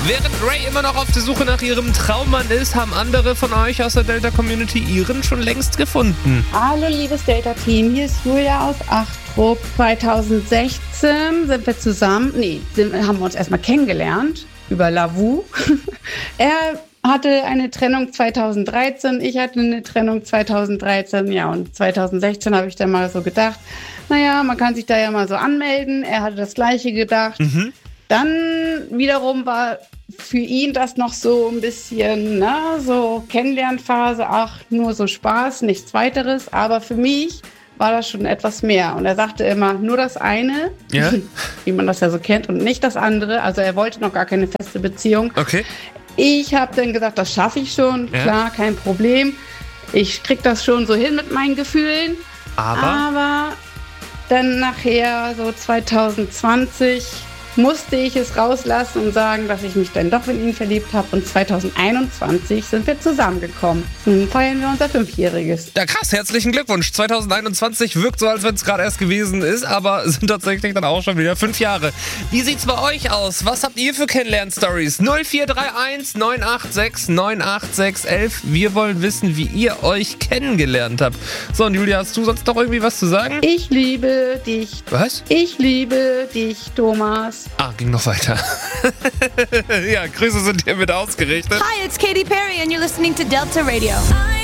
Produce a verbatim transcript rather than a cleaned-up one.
Während Ray immer noch auf der Suche nach ihrem Traummann ist, haben andere von euch aus der Delta-Community ihren schon längst gefunden. Hallo liebes Delta-Team, hier ist Julia aus Achtrup. zwanzig sechzehn sind wir zusammen, nee, sind, haben wir uns erstmal kennengelernt über Lavu. Er hatte eine Trennung zwanzig dreizehn, ich hatte eine Trennung zwanzig dreizehn, ja, und zwanzig sechzehn habe ich dann mal so gedacht, naja, man kann sich da ja mal so anmelden. Er hatte das Gleiche gedacht. Mhm. Dann wiederum war für ihn das noch so ein bisschen, ne, so Kennenlernphase, ach, nur so Spaß, nichts weiteres. Aber für mich war das schon etwas mehr. Und er sagte immer, nur das eine, ja. Wie man das ja so kennt, und nicht das andere. Also er wollte noch gar keine feste Beziehung. Okay. Ich habe dann gesagt, das schaffe ich schon, ja. Klar, kein Problem. Ich krieg das schon so hin mit meinen Gefühlen. Aber? Aber dann nachher, so zwanzig zwanzig, musste ich es rauslassen und sagen, dass ich mich dann doch in ihn verliebt habe. Und zwanzig einundzwanzig sind wir zusammengekommen. Nun feiern wir unser Fünfjähriges. Ja, krass, herzlichen Glückwunsch. zwanzig einundzwanzig wirkt so, als wenn es gerade erst gewesen ist, aber sind tatsächlich dann auch schon wieder fünf Jahre. Wie sieht's bei euch aus? Was habt ihr für Kennenlern-Stories? null vier drei eins neun acht sechs neun acht sechs elf. Wir wollen wissen, wie ihr euch kennengelernt habt. So, und Julia, hast du sonst noch irgendwie was zu sagen? Ich liebe dich. Was? Ich liebe dich, Thomas. Ah, ging noch weiter. Ja, Grüße sind hiermit ausgerichtet. Hi, it's Katy Perry and you're listening to Delta Radio.